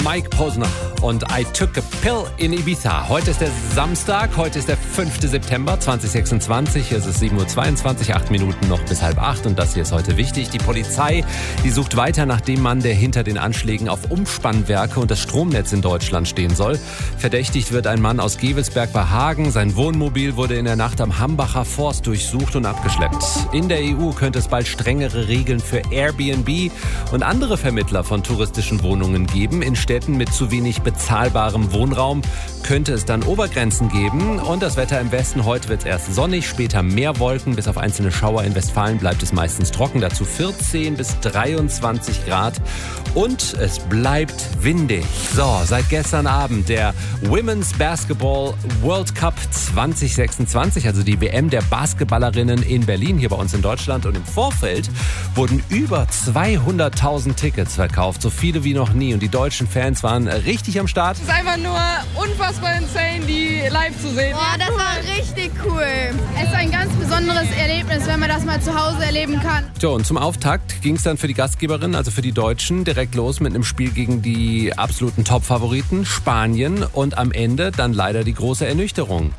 Mike Posner und I Took a Pill in Ibiza. Heute ist der Samstag, heute ist der 5. September 2026. Es ist 7:22 Uhr, 8 Minuten noch bis 7:30 und das hier ist heute wichtig. Die Polizei, die sucht weiter nach dem Mann, der hinter den Anschlägen auf Umspannwerke und das Stromnetz in Deutschland stehen soll. Verdächtigt wird ein Mann aus Gevelsberg bei Hagen. Sein Wohnmobil wurde in der Nacht am Hambacher Forst durchsucht und abgeschleppt. In der EU könnte es bald strengere Regeln für Airbnb und andere Vermittler von touristischen Wohnungen geben. In Städten mit zu wenig bezahlbarem Wohnraum könnte es dann Obergrenzen geben. Und das Wetter im Westen, heute wird es erst sonnig, später mehr Wolken. Bis auf einzelne Schauer in Westfalen bleibt es meistens trocken. Dazu 14 bis 23 Grad. Und es bleibt windig. So, seit gestern Abend der Women's Basketball World Cup 2026, also die WM der Basketballerinnen in Berlin, hier bei uns in Deutschland. Und im Vorfeld wurden über 200.000 Tickets verkauft, so viele wie noch nie. Und die deutschen Fans waren richtig am Start. Es ist einfach nur unfassbar insane, die live zu sehen. Boah, das war richtig cool. Es ist ein ganz besonderes Erlebnis, wenn man das mal zu Hause erleben kann. So, und zum Auftakt ging es dann für die Gastgeberinnen, also für die Deutschen, direkt los mit einem Spiel gegen die absoluten Top-Favoriten, Spanien. Und am Ende dann leider die große Ernüchterung.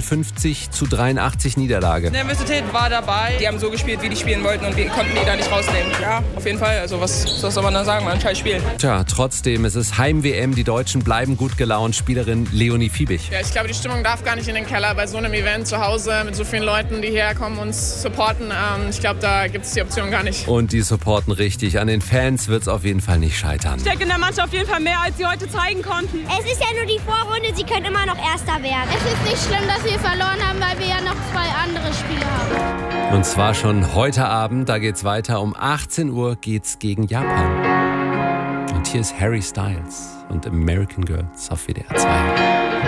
53:83 Niederlage. Nervosität war dabei. Die haben so gespielt, wie die spielen wollten und wir konnten die da nicht rausnehmen. Ja, auf jeden Fall. Also was soll man da sagen? War ein scheiß Spiel. Tja, trotzdem, es ist Heim-WM. Die Deutschen bleiben gut gelaunt. Spielerin Leonie Fiebig. Ja, ich glaube, die Stimmung darf gar nicht in den Keller bei so einem Event zu Hause mit so vielen Leuten, die herkommen und uns supporten. Ich glaube, da gibt es die Option gar nicht. Und die supporten richtig. An den Fans wird es auf jeden Fall nicht scheitern. Ich denke in der Mannschaft auf jeden Fall mehr, als sie heute zeigen konnten. Es ist ja nur die Vorrunde, sie können immer noch Erster werden. Es ist nicht schlimm, dass wir verloren haben, weil wir ja noch 2 andere Spiele haben. Und zwar schon heute Abend, da geht's weiter. Um 18 Uhr geht's gegen Japan. Und hier ist Harry Styles und American Girls auf WDR 2.